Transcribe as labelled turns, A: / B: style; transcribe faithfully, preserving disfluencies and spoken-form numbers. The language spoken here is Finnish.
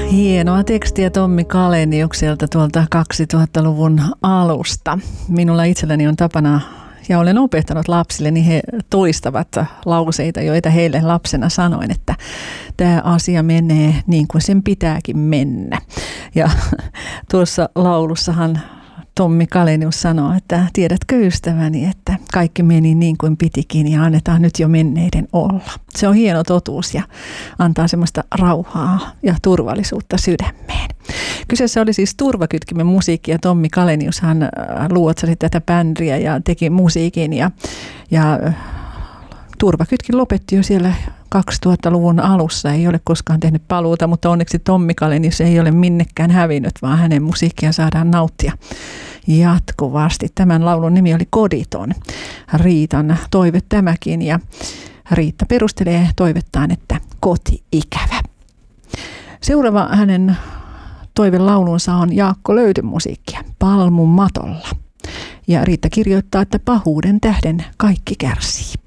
A: Hienoa tekstiä Tommi Kaleniukselta tuolta kaksituhattaluvun alusta. Minulla itselläni on tapana, ja olen opettanut lapsille, niin he toistavat lauseita, joita heille lapsena sanoin, että tämä asia menee niin kuin sen pitääkin mennä. Ja tuossa laulussahan Tommi Kalenius sanoo, että tiedätkö ystäväni, että kaikki meni niin kuin pitikin ja annetaan nyt jo menneiden olla. Se on hieno totuus ja antaa semmoista rauhaa ja turvallisuutta sydämeen. Kyseessä oli siis Turvakytkimen musiikki ja Tommi Kalenius hän luotsasi tätä bändiä ja teki musiikin ja, ja Turvakytkin lopetti jo siellä kaksituhattaluvun alussa, ei ole koskaan tehnyt paluuta, mutta onneksi Tommi Kalenius ei ole minnekään hävinnyt, vaan hänen musiikkia saadaan nauttia jatkuvasti. Tämän laulun nimi oli Koditon. Riitan toive tämäkin ja Riitta perustelee toivettaan, että koti-ikävä. Seuraava hänen toivelaulunsa on Jaakko Löytön musiikkia Palmun matolla. Ja Riitta kirjoittaa, että pahuuden tähden kaikki kärsii.